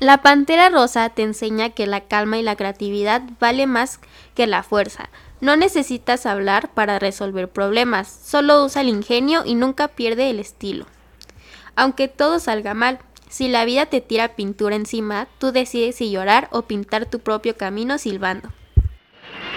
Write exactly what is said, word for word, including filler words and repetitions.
La Pantera Rosa te enseña que la calma y la creatividad vale más que la fuerza. No necesitas hablar para resolver problemas, solo usa el ingenio y nunca pierde el estilo. Aunque todo salga mal, si la vida te tira pintura encima, tú decides si llorar o pintar tu propio camino silbando.